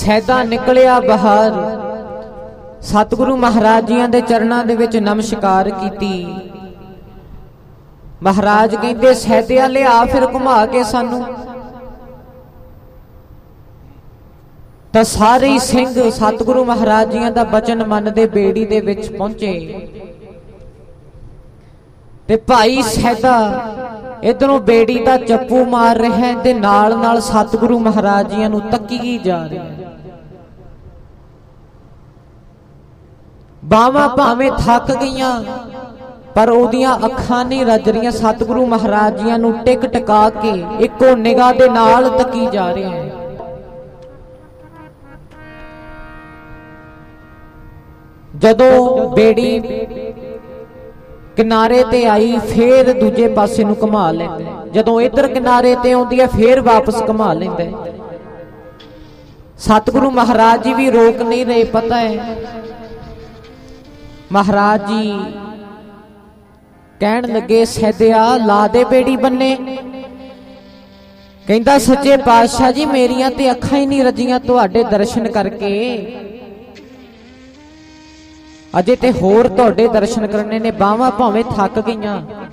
ਸੈਦਾ ਨਿਕਲਿਆ ਬਾਹਰ, ਸਤਿਗੁਰੂ ਮਹਾਰਾਜ ਜੀਆਂ ਦੇ ਚਰਨਾਂ ਦੇ ਵਿੱਚ ਨਮਸਕਾਰ ਕੀਤੀ। ਮਹਾਰਾਜ ਕਹਿੰਦੇ ਸੈਦਿਆ ਲਿਆ ਫਿਰ ਘੁਮਾ ਕੇ ਸਾਨੂੰ। ਤਾਂ ਸਾਰੇ ਹੀ ਸਿੰਘ ਸਤਿਗੁਰੂ ਮਹਾਰਾਜ ਜੀਆਂ ਦਾ ਬਚਨ ਮੰਨਦੇ ਬੇੜੀ ਦੇ ਵਿੱਚ ਪਹੁੰਚੇ ਤੇ ਭਾਈ ਸੈਦਾ ਇਧਰੋਂ ਬੇੜੀ ਦਾ ਚੱਪੂ ਮਾਰ ਰਿਹਾ ਤੇ ਨਾਲ ਨਾਲ ਸਤਿਗੁਰੂ ਮਹਾਰਾਜ ਜੀਆਂ ਨੂੰ ਤੱਕੀ ਜਾ ਰਿਹਾ। ਬਾਹਾਂ ਭਾਵੇਂ ਥੱਕ ਗਈਆਂ ਪਰ ਉਹਦੀਆਂ ਅੱਖਾਂ ਨਹੀਂ ਰੱਜ ਰਹੀਆਂ। ਸਤਿਗੁਰੂ ਮਹਾਰਾਜ ਜੀਆਂ ਨੂੰ ਟਿਕ ਟਿਕਾ ਕੇ ਇੱਕੋ ਨਿਗਾਹ ਦੇ ਨਾਲ ਤੱਕੀ ਜਾ ਰਿਹਾ ਹੈ। ਜਦੋਂ ਬੇੜੀ ਕਿਨਾਰੇ ਤੇ ਆਈ ਫੇਰ ਦੂਜੇ ਪਾਸੇ ਨੂੰ ਘੁਮਾ ਲੈਂਦਾ। ਜਦੋਂ ਇਧਰ ਕਿਨਾਰੇ ਤੇ ਆਉਂਦੀ ਹੈ ਫੇਰ ਵਾਪਸ ਘੁਮਾ ਲੈਂਦਾ। ਸਤਿਗੁਰੂ ਮਹਾਰਾਜ ਜੀ ਵੀ ਰੋਕ ਨਹੀਂ ਰਹੇ। ਪਤਾ ਹੈ ਮਹਾਰਾਜ ਜੀ ਕਹਿਣ ਲੱਗੇ ਸੈਦਿਆ ਲਾ ਦੇ ਬੇੜੀ ਬੰਨੇ। ਕਹਿੰਦਾ ਸੱਚੇ ਪਾਤਸ਼ਾਹ ਜੀ ਮੇਰੀਆਂ ਤੇ ਅੱਖਾਂ ਹੀ ਨਹੀਂ ਰੱਜੀਆਂ ਤੁਹਾਡੇ ਦਰਸ਼ਨ ਕਰਕੇ, ਅਜੇ ਤੇ ਹੋਰ ਤੁਹਾਡੇ ਦਰਸ਼ਨ ਕਰਨੇ ਨੇ। ਬਾਹਾਂ ਭਾਵੇਂ ਥੱਕ ਗਈਆਂ